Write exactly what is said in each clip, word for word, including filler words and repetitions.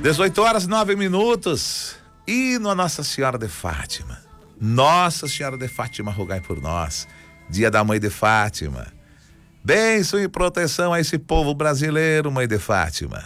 dezoito horas, nove minutos. E no Nossa Senhora de Fátima. Nossa Senhora de Fátima, rogai por nós. Dia da Mãe de Fátima. Bênção e proteção a esse povo brasileiro, Mãe de Fátima.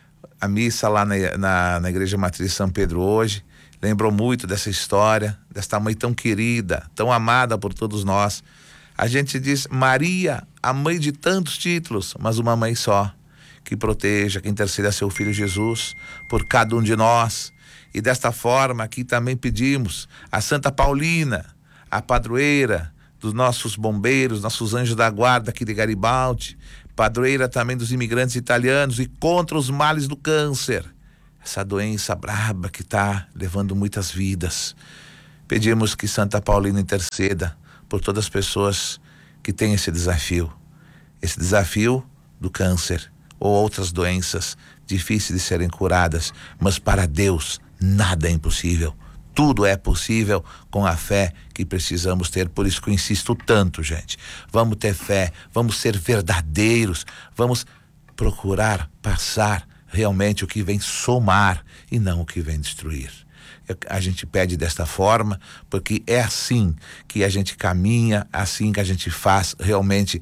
A missa lá na, na, na Igreja Matriz São Pedro hoje lembrou muito dessa história, desta mãe tão querida, tão amada por todos nós. A gente diz Maria, a mãe de tantos títulos, mas uma mãe só, que proteja, que interceda a seu filho Jesus por cada um de nós. E desta forma aqui também pedimos a Santa Paulina, a padroeira dos nossos bombeiros, nossos anjos da guarda aqui de Garibaldi, padroeira também dos imigrantes italianos e contra os males do câncer, essa doença braba que está levando muitas vidas. Pedimos que Santa Paulina interceda por todas as pessoas que têm esse desafio, esse desafio do câncer ou outras doenças difíceis de serem curadas, mas para Deus nada é impossível. Tudo é possível com a fé que precisamos ter. Por isso que eu insisto tanto, gente. Vamos ter fé, vamos ser verdadeiros, vamos procurar passar realmente o que vem somar e não o que vem destruir. A gente pede desta forma, porque é assim que a gente caminha, assim que a gente faz realmente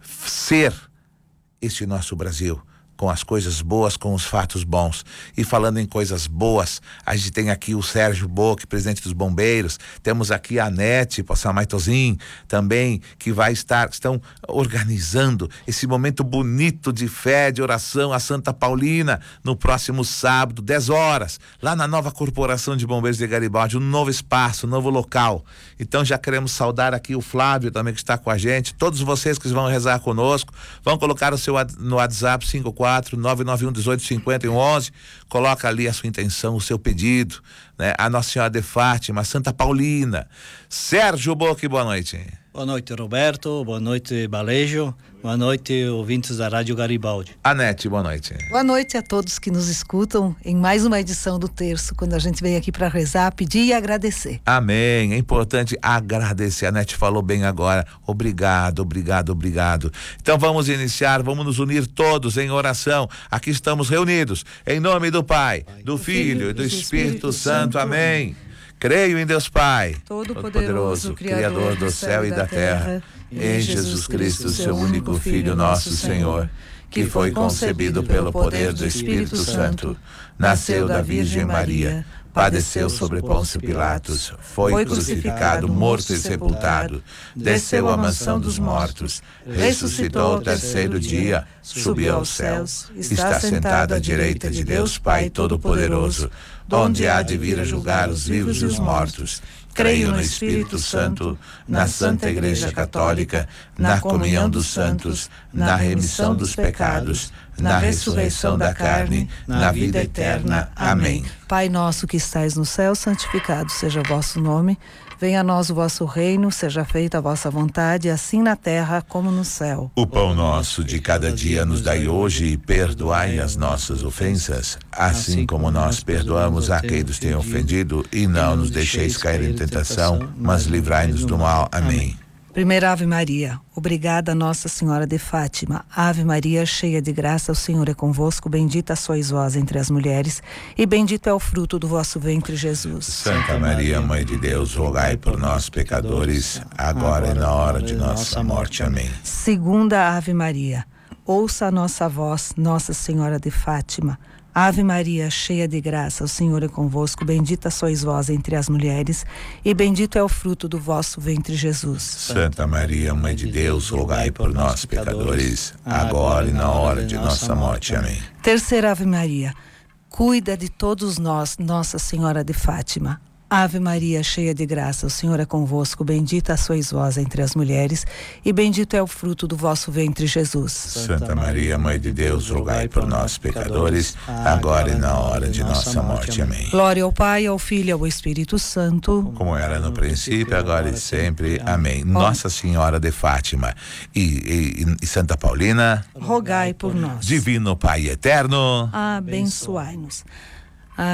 ser este nosso Brasil, com as coisas boas, com os fatos bons. E falando em coisas boas, a gente tem aqui o Sérgio Boque, presidente dos bombeiros, temos aqui a Nete Poçamaitozin também, que vai estar, estão organizando esse momento bonito de fé, de oração a Santa Paulina, no próximo sábado, dez horas, lá na nova Corporação de Bombeiros de Garibaldi, um novo espaço, um novo local. Então já queremos saudar aqui o Flávio também, que está com a gente, todos vocês que vão rezar conosco, vão colocar o seu no WhatsApp cinco quatro nove nove um dezoito cinquenta e onze, coloca ali a sua intenção, o seu pedido, né? A Nossa Senhora de Fátima, Santa Paulina. Sérgio Boque, boa noite. Boa noite, Roberto, boa noite, Balejo, boa noite, ouvintes da Rádio Garibaldi. Anete, boa noite. Boa noite a todos que nos escutam em mais uma edição do Terço, quando a gente vem aqui para rezar, pedir e agradecer. Amém, é importante agradecer, a Anete falou bem agora, obrigado, obrigado, obrigado. Então vamos iniciar, vamos nos unir todos em oração, aqui estamos reunidos, em nome do Pai, do Filho e do Espírito Santo, amém. Creio em Deus Pai, Todo-Poderoso, Criador do céu e da terra, em Jesus Cristo, seu único Filho, nosso Senhor, que foi concebido pelo poder do Espírito Santo, nasceu da Virgem Maria, padeceu sobre Pôncio Pilatos, foi crucificado, morto e sepultado, desceu à mansão dos mortos, ressuscitou ao terceiro dia, subiu aos céus, está sentado à direita de Deus Pai Todo-Poderoso, onde há de vir a julgar os vivos e os mortos. Creio no Espírito Santo, na Santa Igreja Católica, na comunhão dos santos, na remissão dos pecados, na ressurreição da carne, na vida eterna. Amém. Pai nosso que estais no céu, santificado seja o vosso nome. Venha a nós o vosso reino, seja feita a vossa vontade, assim na terra como no céu. O pão nosso de cada dia nos dai hoje e perdoai as nossas ofensas, assim como nós perdoamos a quem nos tem ofendido, e não nos deixeis cair em tentação, mas livrai-nos do mal. Amém. Primeira Ave Maria, obrigada Nossa Senhora de Fátima. Ave Maria, cheia de graça, o Senhor é convosco, bendita sois vós entre as mulheres, e bendito é o fruto do vosso ventre, Jesus. Santa Maria, Mãe de Deus, rogai por nós, pecadores, agora e na hora de nossa morte. Amém. Segunda Ave Maria, ouça a nossa voz, Nossa Senhora de Fátima. Ave Maria, cheia de graça, o Senhor é convosco, bendita sois vós entre as mulheres, e bendito é o fruto do vosso ventre, Jesus. Santa Maria, Mãe de Deus, rogai por nós, pecadores, agora e na hora de nossa morte. Amém. Terceira Ave Maria, cuida de todos nós, Nossa Senhora de Fátima. Ave Maria, cheia de graça, o Senhor é convosco, bendita sois vós entre as mulheres, e bendito é o fruto do vosso ventre, Jesus. Santa Maria, Mãe de Deus, rogai por nós, pecadores, agora e na hora de nossa morte. Amém. Glória ao Pai, ao Filho e ao Espírito Santo, como era no princípio, agora e sempre. Amém. Nossa Senhora de Fátima e, e, e Santa Paulina, rogai por nós. Divino Pai eterno, abençoai-nos.